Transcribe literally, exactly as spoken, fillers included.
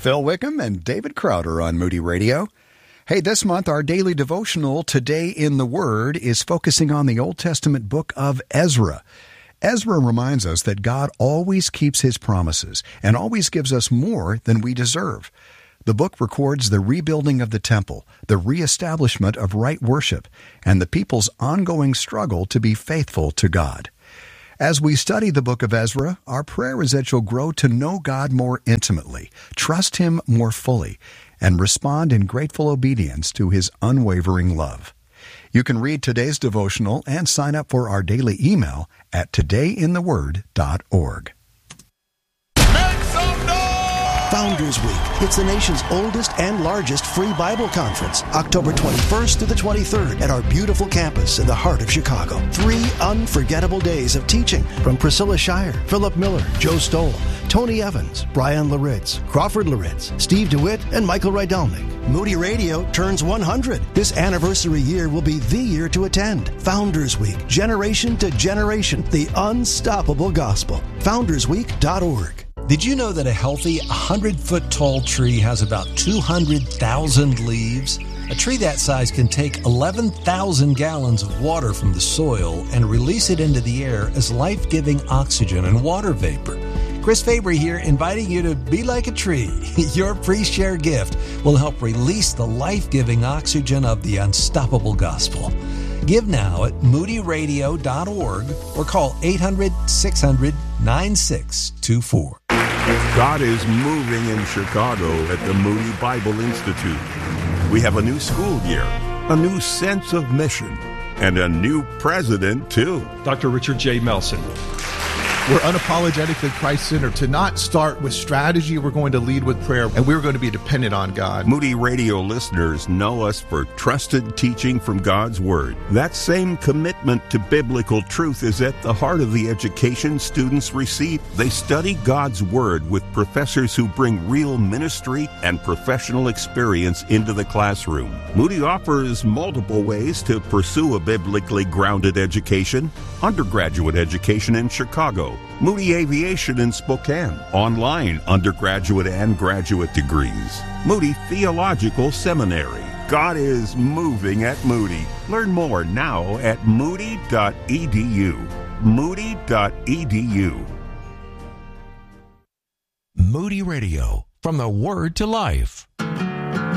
Phil Wickham and David Crowder on Moody Radio. Hey, this month our daily devotional, Today in the Word, is focusing on the Old Testament book of Ezra. Ezra reminds us that God always keeps His promises and always gives us more than we deserve. The book records the rebuilding of the temple, the reestablishment of right worship, and the people's ongoing struggle to be faithful to God. As we study the book of Ezra, our prayer is that you'll grow to know God more intimately, trust Him more fully, and respond in grateful obedience to His unwavering love. You can read today's devotional and sign up for our daily email at today in the word dot org. Founders Week. It's the nation's oldest and largest free Bible conference, October twenty-first to the twenty-third at our beautiful campus in the heart of Chicago. Three unforgettable days of teaching from Priscilla Shire, Philip Miller, Joe Stoll, Tony Evans, Brian Laritz, Crawford Laritz, Steve DeWitt, and Michael Rydelnik. Moody Radio turns one hundred. This anniversary year will be the year to attend. Founders Week, generation to generation, the unstoppable gospel. founders week dot org. Did you know that a healthy one hundred foot tall tree has about two hundred thousand leaves? A tree that size can take eleven thousand gallons of water from the soil and release it into the air as life-giving oxygen and water vapor. Chris Fabry here, inviting you to be like a tree. Your pre-share gift will help release the life-giving oxygen of the unstoppable gospel. Give now at moody radio dot org or call eight hundred, six hundred, nine six two four. God is moving in Chicago at the Moody Bible Institute. We have a new school year, a new sense of mission, and a new president, too. Doctor Richard J. Melson. We're unapologetically Christ-centered. To not start with strategy, we're going to lead with prayer, and we're going to be dependent on God. Moody Radio listeners know us for trusted teaching from God's Word. That same commitment to biblical truth is at the heart of the education students receive. They study God's Word with professors who bring real ministry and professional experience into the classroom. Moody offers multiple ways to pursue a biblically grounded education. Undergraduate education in Chicago, Moody Aviation in Spokane, online undergraduate and graduate degrees, Moody Theological Seminary. God is moving at Moody. Learn more now at moody dot e d u. moody dot e d u. Moody Radio, from the Word to Life.